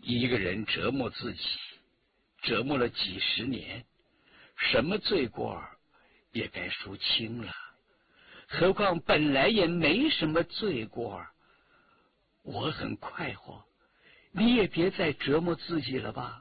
一个人折磨自己，折磨了几十年，什么罪过也该赎清了。何况本来也没什么罪过，我很快活，你也别再折磨自己了吧。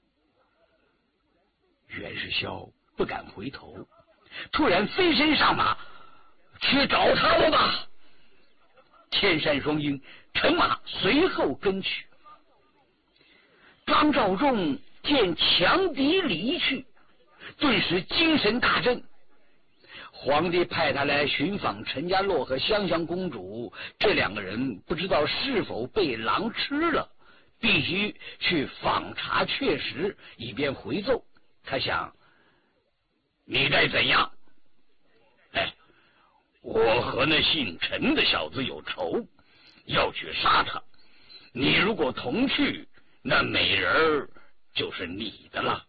袁世霄不敢回头，突然飞身上马，去找他们吧。千山双鹰乘马随后跟去。张召仲见强敌离去，顿时精神大振。皇帝派他来寻访陈家洛和香香公主，这两个人不知道是否被狼吃了，必须去访查确实，以便回奏。他想，你该怎样？我和那姓陈的小子有仇，要去杀他。你如果同去，那美人就是你的了。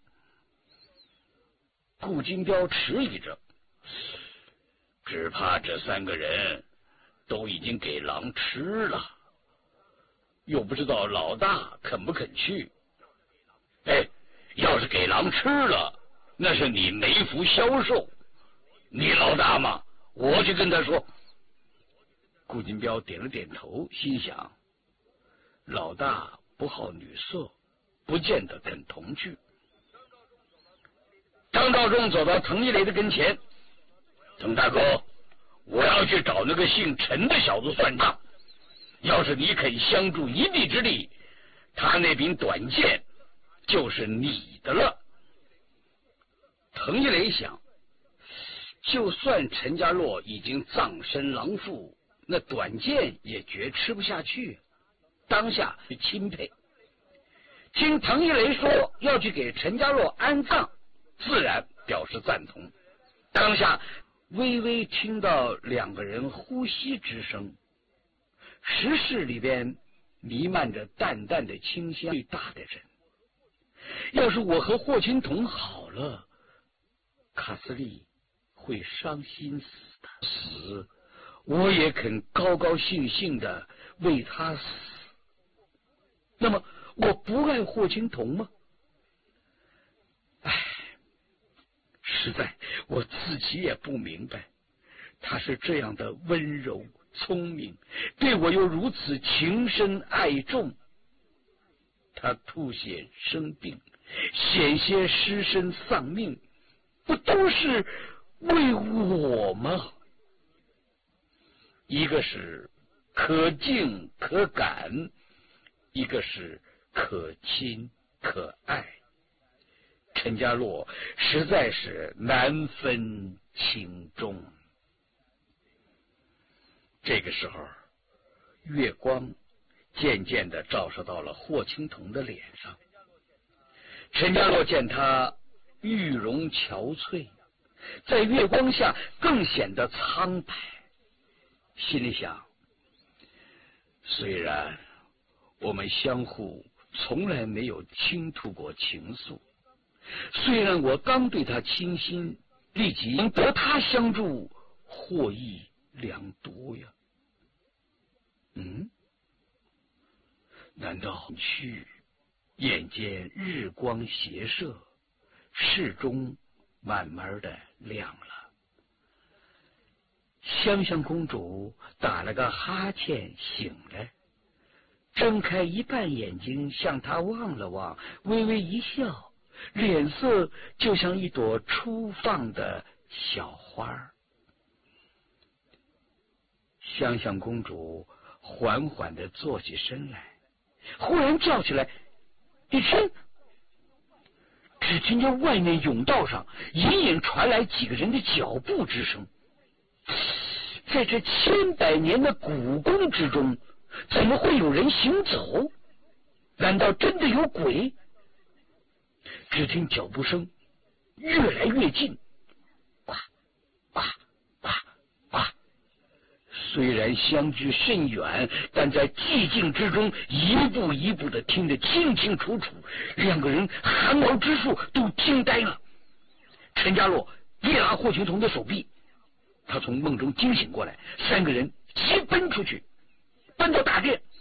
顾金彪迟疑着，只怕这三个人都已经给狼吃了，又不知道老大肯不肯去。要是给狼吃了，那是你没福消受。你老大吗？我去跟他说。顾金彪点了点头，心想，老大不好女色，不见得肯同去。张召仲走到滕一雷的跟前，滕大哥，我要去找那个姓陈的小子算账，要是你肯相助一臂之力，他那柄短剑就是你的了。滕一雷想，就算陈家洛已经葬身狼腹，那短剑也绝吃不下去，当下就钦佩。听滕一雷说要去给陈家洛安葬，自然表示赞同。当下微微听到两个人呼吸之声，石室里边弥漫着淡淡的清香。最大的人，要是我和霍青桐好了，卡斯利会伤心死的。死，我也肯高高兴兴的为他死。那么我不爱霍青桐吗？实在我自己也不明白，他是这样的温柔聪明，对我又如此情深爱重，他吐血生病，险些失身丧命，不都是为我吗？一个是可敬可感，一个是可亲可爱，陈家洛实在是难分轻重。这个时候，月光渐渐地照射到了霍青桐的脸上。陈家洛见他玉容憔悴，在月光下更显得苍白，心里想，虽然我们相互从来没有倾吐过情愫，虽然我刚对他倾心，立即能得他相助，获益良多呀。难道去？眼见日光斜射，室中慢慢的亮了。香香公主打了个哈欠醒来，睁开一半眼睛向他望了望，微微一笑，脸色就像一朵初放的小花。香香公主缓缓地坐起身来，忽然叫起来，你听！只听见外面甬道上隐隐传来几个人的脚步之声。在这千百年的古宫之中，怎么会有人行走？难道真的有鬼？只听脚步声越来越近，呱呱呱呱。虽然相距甚远，但在寂静之中一步一步的听得清清楚楚，两个人汗毛之处都惊呆了。陈家洛一拉霍青桐的手臂，他从梦中惊醒过来，三个人急奔出去，奔到大殿，